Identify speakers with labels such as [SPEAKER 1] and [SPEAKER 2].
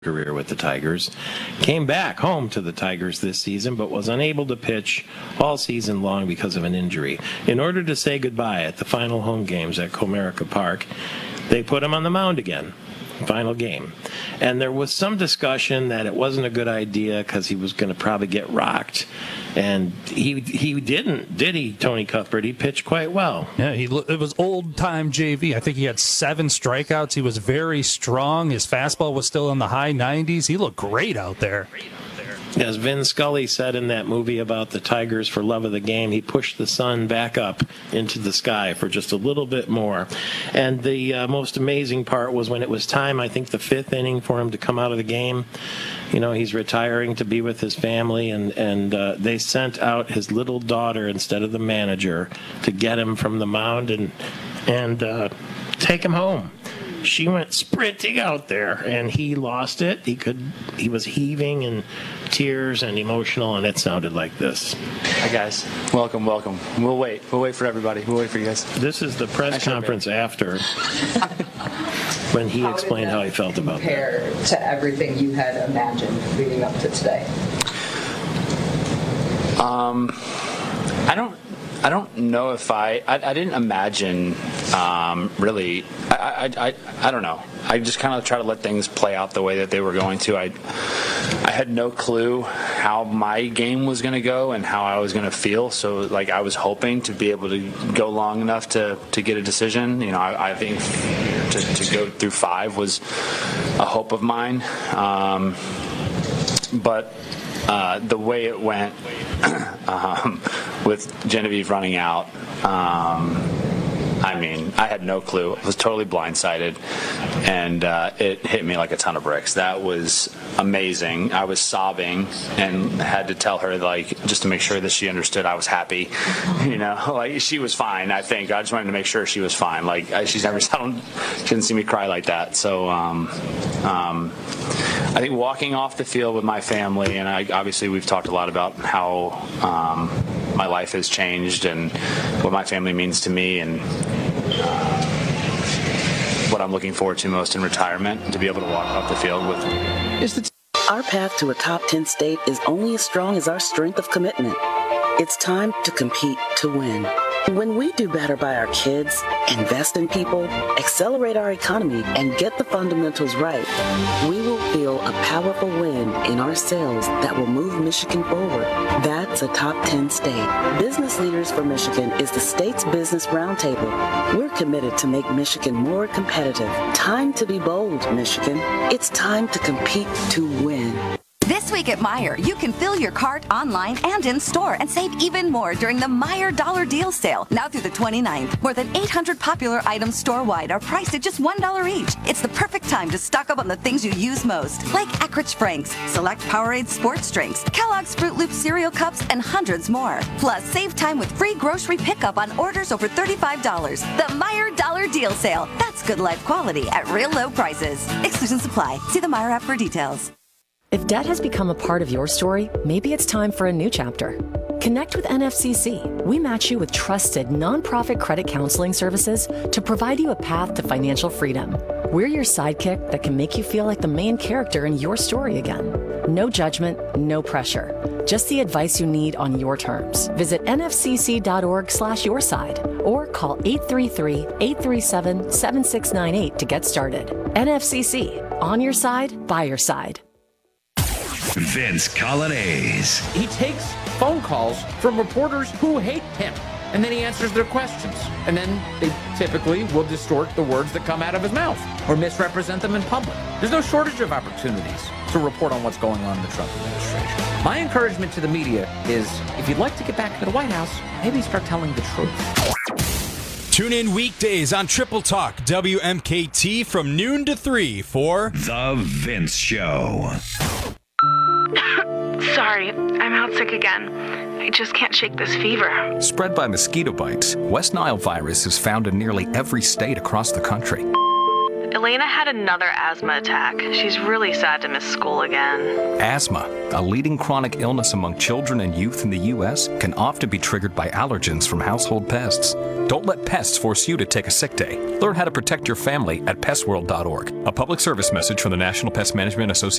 [SPEAKER 1] career with the Tigers, came back home to the Tigers this season, but was unable to pitch all season long because of an injury. In order to say goodbye at the final home games at Comerica Park, they put him on the mound again. Final game. And there was some discussion that it wasn't a good idea because he was going to probably get rocked. And he didn't, did he, Tony Cuthbert? He pitched quite well.
[SPEAKER 2] Yeah, it was old-time JV. I think he had 7 strikeouts. He was very strong. His fastball was still in the high 90s. He looked great out there.
[SPEAKER 1] As Vin Scully said in that movie about the Tigers for love of the game, he pushed the sun back up into the sky for just a little bit more. And the most amazing part was when it was time, I think the 5th inning, for him to come out of the game. You know, he's retiring to be with his family, and they sent out his little daughter instead of the manager to get him from the mound and take him home. She went sprinting out there, and he lost it. He was heaving in tears and emotional, and it sounded like this.
[SPEAKER 3] Hi, guys. Welcome. We'll wait for everybody. We'll wait for you guys.
[SPEAKER 1] This is the press conference after when he explained how he felt about that.
[SPEAKER 4] Compared to everything you had imagined leading up to today?
[SPEAKER 3] I don't know if I didn't imagine really. I don't know. I just kind of try to let things play out the way that they were going to. I had no clue how my game was going to go and how I was going to feel. So like I was hoping to be able to go long enough to get a decision. You know, I think to go through 5 was a hope of mine. But the way it went with Genevieve running out, I mean, I had no clue. I was totally blindsided, and it hit me like a ton of bricks. That was amazing. I was sobbing and had to tell her, like, just to make sure that she understood I was happy. You know, like, she was fine, I think. I just wanted to make sure she was fine. Like, she didn't see me cry like that. So, I think walking off the field with my family, and obviously we've talked a lot about how my life has changed and what my family means to me and what I'm looking forward to most in retirement, to be able to walk off the field with.
[SPEAKER 5] Our path to a top 10 state is only as strong as our strength of commitment. It's time to compete to win. When we do better by our kids, invest in people, accelerate our economy, and get the fundamentals right, we will feel a powerful win in our sales that will move Michigan forward. That's a top 10 state. Business Leaders for Michigan is the state's business roundtable. We're committed to make Michigan more competitive. Time to be bold, Michigan. It's time to compete to win.
[SPEAKER 6] This week at Meijer, you can fill your cart online and in store and save even more during the Meijer Dollar Deal Sale, now through the 29th. More than 800 popular items store-wide are priced at just $1 each. It's the perfect time to stock up on the things you use most, like Eckrich Franks, select Powerade sports drinks, Kellogg's Fruit Loop cereal cups, and hundreds more. Plus, save time with free grocery pickup on orders over $35. The Meijer Dollar Deal Sale. That's good life quality at real low prices. Exclusions apply. See the Meijer app for details.
[SPEAKER 7] If debt has become a part of your story, maybe it's time for a new chapter. Connect with NFCC. We match you with trusted nonprofit credit counseling services to provide you a path to financial freedom. We're your sidekick that can make you feel like the main character in your story again. No judgment, no pressure. Just the advice you need on your terms. Visit nfcc.org/yourside or call 833-837-7698 to get started. NFCC, on your side, by your side.
[SPEAKER 8] Vince Coglianese.
[SPEAKER 9] He takes phone calls from reporters who hate him, and then he answers their questions. And then they typically will distort the words that come out of his mouth or misrepresent them in public. There's no shortage of opportunities to report on what's going on in the Trump administration. My encouragement to the media is, if you'd like to get back to the White House, maybe start telling the truth.
[SPEAKER 10] Tune in weekdays on Triple Talk WMKT from noon to 3 for
[SPEAKER 8] The Vince Show.
[SPEAKER 11] Sorry, I'm out sick again. I just can't shake this fever.
[SPEAKER 12] Spread by mosquito bites, West Nile virus is found in nearly every state across the country.
[SPEAKER 11] It Elena had another asthma attack. She's really sad to miss school again.
[SPEAKER 12] Asthma, a leading chronic illness among children and youth in the U.S., can often be triggered by allergens from household pests. Don't let pests force you to take a sick day. Learn how to protect your family at pestworld.org. A public service message from the National Pest Management Association.